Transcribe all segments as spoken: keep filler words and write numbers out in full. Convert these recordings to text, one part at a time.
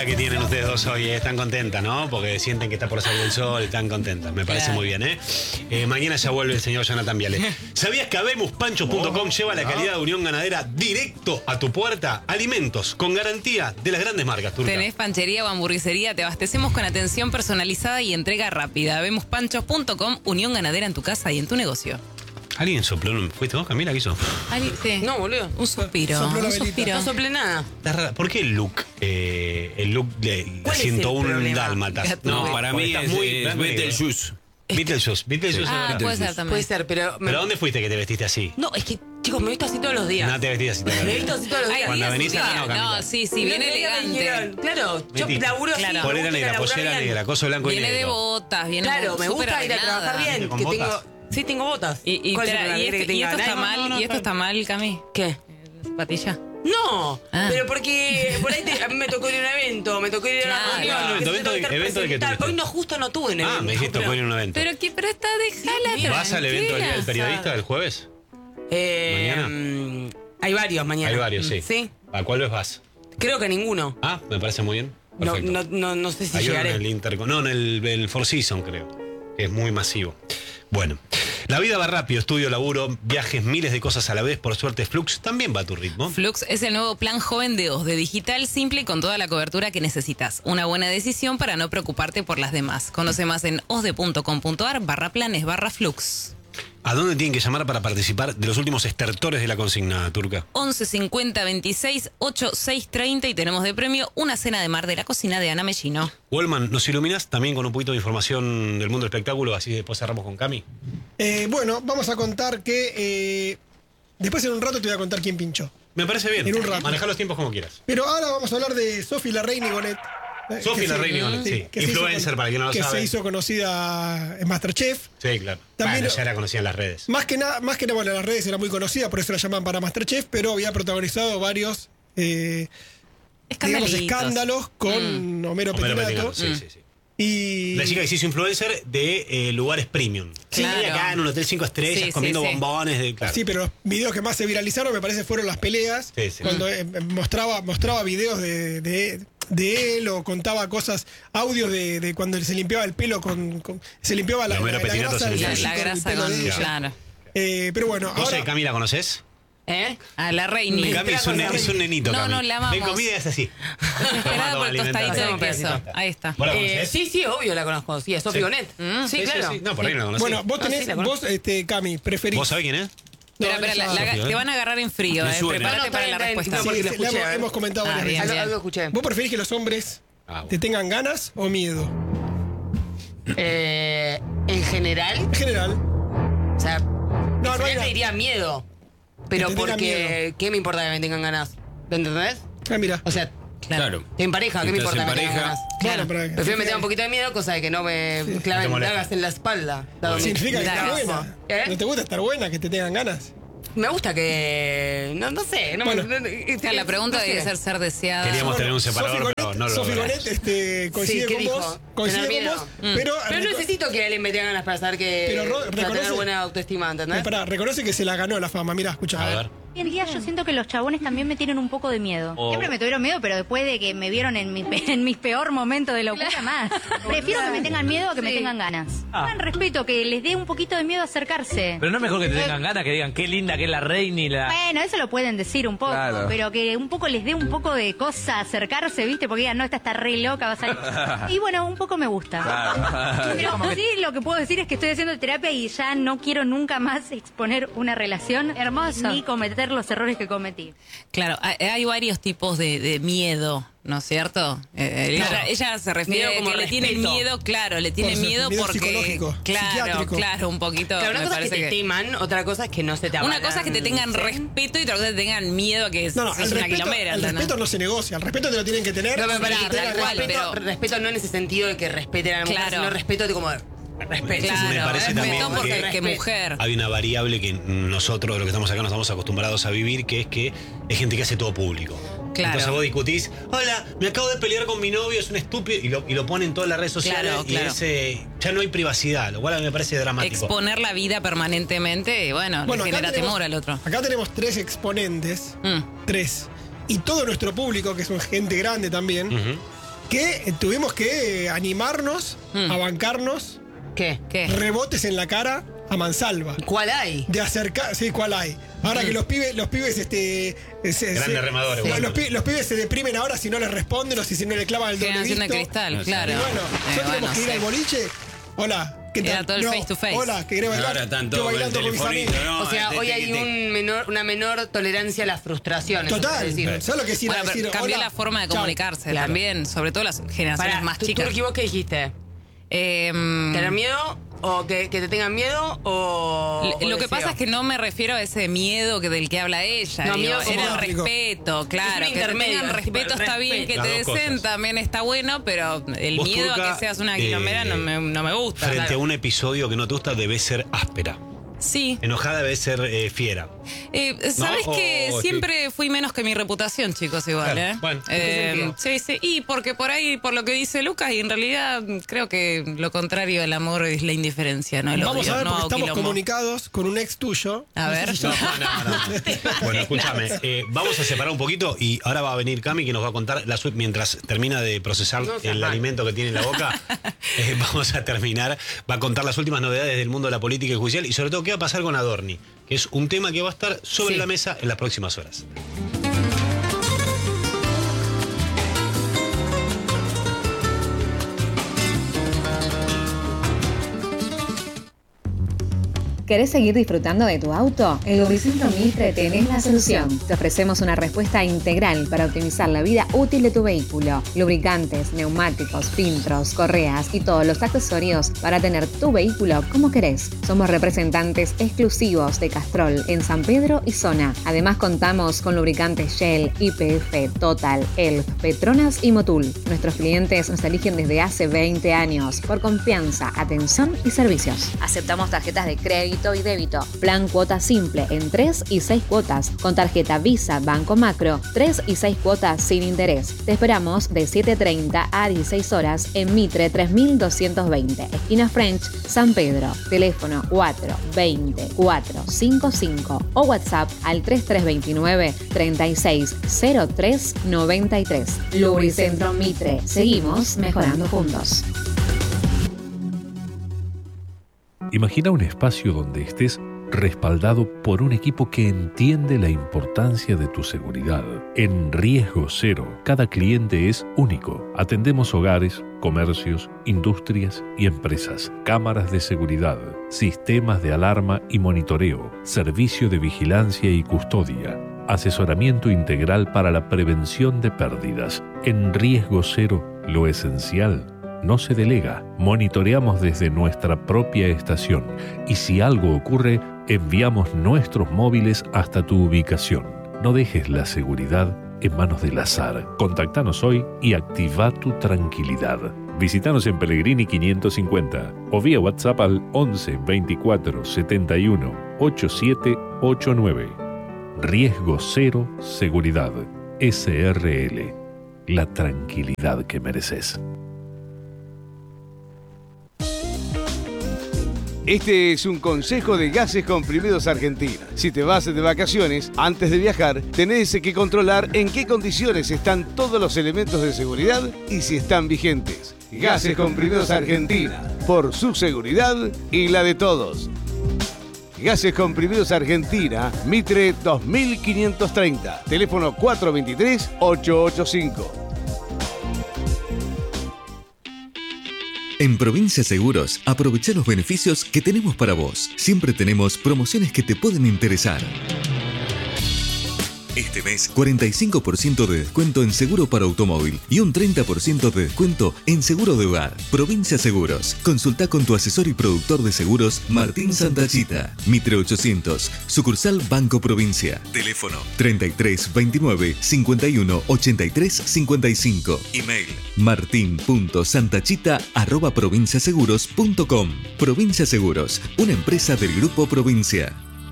vida que tienen ustedes dos hoy, ¿eh? Están contentas, ¿no? Porque sienten que está por salir el sol, están contentas. Me parece Claro. muy bien, ¿eh? ¿eh? Mañana ya vuelve el señor Jonathan Viale. ¿Sabías que Habemus Panchos punto com lleva la calidad de Unión Ganadera directo a tu puerta? Alimentos con garantía de las grandes marcas, Turca. Tenés panchería o hamburguesería, te abastecemos con atención personalizada y entrega rápida. Habemus Panchos punto com, Unión Ganadera en tu casa y en tu negocio. ¿Alguien sopló? ¿Fuiste vos, Camila? ¿Qué hizo? Ali, sí. No, boludo. Un suspiro. Sopló la Un velita. suspiro. No soplé nada. Está rara. ¿Por qué el look? Eh, el look de ¿Cuál es el ciento uno problema? dálmatas. No, para porque mí estás es, muy es blanco y negro. Beetlejuice. Beetlejuice. Beetlejuice. Ah, es puede Beetlejuice. ser también. Puede ser, pero... me- ¿Pero dónde fuiste que te vestiste así? No, es que, chicos, me he visto así todos los días. No te vestiste así. toda la Me he vida. visto así todos los Ay, días. Cuando días venís y acá, días. no, Camila. No, sí, sí, Y viene el otro día elegante. vinieron, Claro, yo Metiste. laburo así. Claro. me Polera gusta negra, laburar pollera bien. negra, coso blanco y Viene de negro. botas, viene Claro, me súper gusta ir a arreglada. trabajar bien. ¿Con Que botas? tengo... Sí, tengo botas. Y, y, ¿Cuál es el tra- problema? y ¿Quiere este- que y tenga esto está ganas? mal, No, no, y esto no, está mal, Cami. ¿Qué? La zapatilla. No, Ah. pero porque por ahí te- a mí me tocó ir a un evento, me tocó ir a una Claro. reunión, Ah, que evento se de- tengo estar evento de qué presentar. tuviste. Hoy no, justo no tuve un evento. Ah, me dijiste pero- tocó en un evento. Pero que, pero está, dejala Dios, ¿Vas al evento del día del tranquila. periodista del jueves? Eh, ¿Mañana? mm, hay varios mañana. Hay varios, sí. Sí, ¿A cuál vez vas? creo que ninguno. Ah, me parece muy bien. No, Perfecto. no, no, no sé si Hay uno en llegaré. el Interco. No, en el, el Four Seasons, creo. Que es muy masivo. Bueno, la vida va rápido, estudio, laburo, viajes, miles de cosas a la vez. Por suerte, Flux también va a tu ritmo. Flux es el nuevo plan joven de O S, de digital simple y con toda la cobertura que necesitas. Una buena decisión para no preocuparte por las demás. Conoce más en osde.com.ar barra planes barra Flux. ¿A dónde tienen que llamar para participar de los últimos estertores de la consigna, Turca? once cincuenta veintiséis ochenta y seis treinta y tenemos de premio una cena de mar de la cocina de Ana Mellino. Wallman, ¿nos iluminas también con un poquito de información del mundo del espectáculo? Así después cerramos con Cami. Eh, bueno, vamos a contar que eh, después en un rato te voy a contar quién pinchó. Me parece bien. En un rato. Manejar los tiempos como quieras. Pero ahora vamos a hablar de Sofi Larraín y Gonet. eh, Sofi que se- Larraín y Gonet, sí. que se hizo Influencer, con- para quien no lo que sabe. se hizo conocida en Masterchef. Sí, claro. También- Bueno, ya era conocida en las redes. Más que nada, más que nada, bueno, en las redes era muy conocida, por eso la llaman para Masterchef, pero había protagonizado varios eh, digamos, Escandalitos. escándalos con Mm. Homero, Homero Petinato. Petinato, sí, sí, sí. Y La chica que se hizo influencer de eh, lugares premium. Sí, Claro. acá en un hotel cinco estrellas, Sí, sí, comiendo sí. bombones. De, claro. sí, pero los videos que más se viralizaron me parece fueron las peleas. Sí, sí. Cuando eh, mostraba, mostraba videos de, de, de él o contaba cosas, audios de, de cuando se limpiaba el pelo con. con- se limpiaba la, De Homero la- la Petinato grasa se del limpiaba. La, sushi la con el grasa pelo con... de ella. Claro. Eh, pero bueno, ¿Vos, ahora. eh, Cami, la conocés? ¿Eh? A la Reini. Cami es un, es un nenito, No, Cami. no, la amamos. Ven comida y es así. Desesperada por el tostadito de Hacemos queso. pedacito. Ahí está. ¿Vos la Eh, conocés? sí, sí, obvio la conozco. Sí, es Sofi Sí. Gonet. Mm. Sí, claro. No, por ahí no la conocí. Bueno, vos No, tenés, sí, la conozco. vos, este, Cami, preferís. ¿Vos sabés quién es? Espera, No, espera, esa- la- la- Sofía, ¿eh? te van a agarrar en frío, Me eh. suena. Prepárate No, no, para está la bien, respuesta. está Sí, porque sí, lo escuché, la hemos, a ver. hemos comentado Ah, varias bien, veces. Algo, bien. algo escuché. ¿Vos preferís que los hombres Ah, bueno. te tengan ganas o miedo? Eh, en general, En general. o sea, No, en no general hay te nada. diría miedo. Pero Que te tenga porque, ¿qué me importa que me tengan ganas? ¿Me entendés? Ah, mira. O sea, Claro. en pareja, ¿qué me Estás importa en que me tengan pareja. ganas? Bueno, pero- Prefiero meter un poquito de miedo, cosa de que no me claven No te molesta. dagas en la espalda. dado mi- Significa que mi está trabajo. buena. ¿Eh? ¿No te gusta estar buena, que te tengan ganas? Me gusta que. No, no sé. No, Bueno. me- no- O sea, la pregunta no sé. debe ser ser deseada. Queríamos tener un Sofi separador, Gonet- pero no lo Sofi logramos. Gonet este, coincide Sí, ¿qué con dijo? vos. Coincide Tener con miedo. vos. Mm. Pero, Pero no reco- necesito que alguien me tenga ganas para saber que. Pero ro- para tener reconoce- buena autoestima, ¿entendés? Eh, pará, reconoce que se la ganó la fama. Mira, escucha. A ver. Hoy en día yo siento que los chabones también me tienen un poco de miedo. Oh. Siempre me tuvieron miedo, pero después de que me vieron en mi, pe- en mis peor momentos de locura más. Prefiero que me tengan miedo a que me tengan ganas. Tengan respeto, que les dé un poquito de miedo acercarse. Pero no es mejor que te tengan ganas, que digan qué linda que es la reina y la... Bueno, eso lo pueden decir un poco, Claro. pero que un poco les dé un poco de cosa acercarse, ¿viste? Porque digan, no, esta está re loca, va a salir. Y bueno, un poco me gusta. Claro. Pero sí, lo que puedo decir es que estoy haciendo terapia y ya no quiero nunca más exponer una relación hermosa ni cometer los errores que cometí. Claro, hay, hay varios tipos de, de miedo, ¿no es cierto? Eh, Claro. ella, ella se refiere Miedo a como que le tiene respeto. miedo, claro, le tiene Por ser- miedo miedo porque... psicológico, Claro, psiquiátrico. claro, un poquito, Claro, una me cosa es que parece te que... teman, otra cosa es que no se te Una avalan. cosa es que te tengan ¿sí? respeto y otra cosa es que tengan miedo a que No, no, sos el una respeto, quilomera. el ¿entendés? respeto no se negocia. El respeto te lo tienen que tener. No, pero pará, Tienen que tener tal cual, respeto. respeto, respeto no en ese sentido de que respeten a la mujer, Claro. sino respeto de como respeto. Claro, me parece respeto también porque que- que, respeto. mujer. Hay una variable que nosotros, los que estamos acá, no estamos acostumbrados a vivir, que es que hay gente que hace todo público. Claro. Entonces vos discutís, hola, me acabo de pelear con mi novio, es un estúpido, y lo, y lo pone en todas las redes sociales, Claro, y claro. ese, ya no hay privacidad, lo cual a mí me parece dramático. Exponer la vida permanentemente, bueno, Bueno, le acá genera tenemos- temor al otro. Acá tenemos tres exponentes. Mm. Tres. Y todo nuestro público, que es gente grande también, Ujú. que tuvimos que animarnos Mm. a bancarnos ¿Qué? ¿Qué? rebotes en la cara a mansalva. ¿Cuál hay? De acercar, sí, ¿cuál hay? Ahora que los pibes, los pibes, este. se- Grandes se- remadores, no, bueno. los, pi- los pibes se deprimen ahora si no les responden o si, si no le clavan el doble Generación de visto. cristal, claro. Y bueno, Eh, nosotros bueno, tenemos que ir sí. al boliche. Hola, ¿qué tal? Era todo el face to face. Hola, que querés bailar. Ahora están Estoy todos con el bailando con mis telefonito, amigos. ¿no? O sea, Este, hoy te- hay te- un menor, una menor tolerancia a las frustraciones. Total. es decir. ¿Sabes lo que es ir Bueno, a pero decir? cambió hola, la forma de chao? comunicarse Claro. también, sobre todo las generaciones Pará, más ¿tú, chicas. tú, vos qué dijiste? Em, ¿Tener miedo? ¿O que, que te tengan miedo? ¿O.? L- o Lo que deseo? pasa es que no me refiero a ese miedo que del que habla ella. No, digo, miedo como era el tópico. respeto, claro. Es un Que te intermedio, tengan tipo, respeto el está bien, respeto. que Las te dos deseen cosas. también está bueno, pero el Vos, miedo Turca, a que seas una eh, quilombera no, me, no me gusta. Frente claro. a un episodio que no te gusta, debes ser áspera. Sí. Enojada debe ser eh, fiera. Eh, ¿Sabes No, que o- o siempre fui menos que mi reputación, chicos, igual, Claro, eh? bueno, ¿en qué Eh, sentido? sí, sí. Y porque por ahí, por lo que dice Lucas, y en realidad creo que lo contrario al amor es la indiferencia, no el Vamos odio, a ver, no porque estamos quilombo. comunicados con un ex tuyo. A No sé ver. si ya- No, no, no. Bueno, escúchame. eh, vamos a separar un poquito y ahora va a venir Cami que nos va a contar, la, su- mientras termina de procesar No seas el mal. alimento que tiene en la boca, eh, vamos a terminar. Va a contar las últimas novedades del mundo de la política y judicial y sobre todo qué va a pasar con Adorni, que es un tema que va a estar sobre Sí. la mesa en las próximas horas. ¿Querés seguir disfrutando de tu auto? En Lubricentro Mitre tenés la solución. Te ofrecemos una respuesta integral para optimizar la vida útil de tu vehículo. Lubricantes, neumáticos, filtros, correas y todos los accesorios para tener tu vehículo como querés. Somos representantes exclusivos de Castrol en San Pedro y zona. Además contamos con lubricantes Shell, Y P F, Total, Elf, Petronas y Motul. Nuestros clientes nos eligen desde hace veinte años por confianza, atención y servicios. Aceptamos tarjetas de crédito y débito. Plan cuota simple en tres y seis cuotas. Con tarjeta Visa Banco Macro, tres y seis cuotas sin interés. Te esperamos de siete treinta a dieciséis horas en Mitre tres mil doscientos veinte, esquina French, San Pedro. Teléfono cuatro veinte cuatro cincuenta y cinco o WhatsApp al tres tres dos nueve treinta y seis cero tres noventa y tres. Lubricentro Mitre. Seguimos mejorando juntos. Imagina un espacio donde estés respaldado por un equipo que entiende la importancia de tu seguridad. En Riesgo Cero, cada cliente es único. Atendemos hogares, comercios, industrias y empresas, cámaras de seguridad, sistemas de alarma y monitoreo, servicio de vigilancia y custodia, asesoramiento integral para la prevención de pérdidas. En Riesgo Cero, lo esencial no se delega. Monitoreamos desde nuestra propia estación y si algo ocurre, enviamos nuestros móviles hasta tu ubicación. No dejes la seguridad en manos del azar. Contactanos hoy y activa tu tranquilidad. Visítanos en Pellegrini quinientos cincuenta o vía WhatsApp al once veinticuatro setenta y uno ochenta y siete ochenta y nueve. Riesgo Cero Seguridad. S R L. La tranquilidad que mereces. Este es un consejo de Gases Comprimidos Argentina. Si te vas de vacaciones, antes de viajar, tenés que controlar en qué condiciones están todos los elementos de seguridad y si están vigentes. Gases Comprimidos Argentina, por su seguridad y la de todos. Gases Comprimidos Argentina, Mitre dos mil quinientos treinta, teléfono cuatro veintitrés ochocientos ochenta y cinco. En Provincia Seguros, aprovecha los beneficios que tenemos para vos. Siempre tenemos promociones que te pueden interesar. Este mes, cuarenta y cinco por ciento de descuento en seguro para automóvil y un treinta por ciento de descuento en seguro de hogar. Provincia Seguros. Consulta con tu asesor y productor de seguros, Martín Santachita. Mitre ochocientos, sucursal Banco Provincia. Teléfono treinta y tres veintinueve cincuenta y uno ochenta y tres cincuenta y cinco. Email martin punto santachita arroba provinciaseguros punto com. Provincia Seguros, una empresa del Grupo Provincia.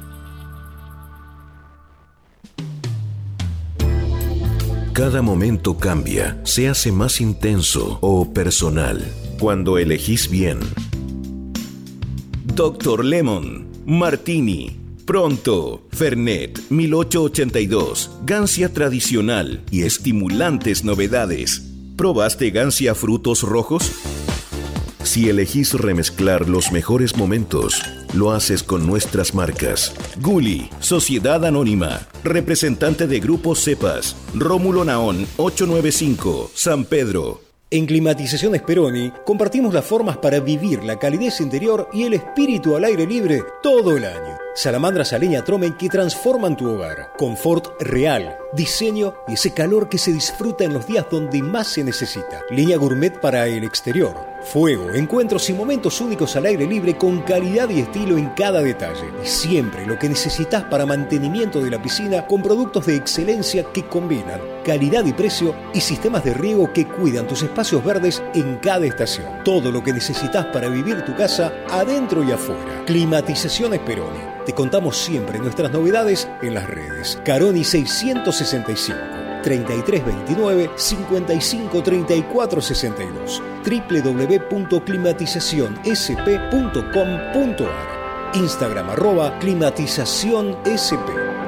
Cada momento cambia, se hace más intenso o personal cuando elegís bien. Doctor Lemon, Martini, Pronto, Fernet mil ochocientos ochenta y dos, Gancia tradicional y estimulantes novedades. ¿Probaste Gancia Frutos Rojos? Si elegís remezclar los mejores momentos, lo haces con nuestras marcas. Gulli, Sociedad Anónima, representante de Grupo Cepas, Rómulo Naón, ochocientos noventa y cinco, San Pedro. En Climatizaciones Peroni compartimos las formas para vivir la calidez interior y el espíritu al aire libre todo el año. Salamandras a leña Tromen que transforman tu hogar. Confort real, diseño y ese calor que se disfruta en los días donde más se necesita. Línea gourmet para el exterior. Fuego, encuentros y momentos únicos al aire libre con calidad y estilo en cada detalle. Y siempre lo que necesitas para mantenimiento de la piscina con productos de excelencia que combinan calidad y precio y sistemas de riego que cuidan tus espacios verdes en cada estación. Todo lo que necesitas para vivir tu casa adentro y afuera. Climatizaciones Peroni. Te contamos siempre nuestras novedades en las redes. Caroni seiscientos sesenta y cinco, treinta y tres veintinueve, cincuenta y cinco treinta y cuatro sesenta y dos. doble u doble u doble u punto climatización s p punto com punto a r. Instagram arroba climatización s p.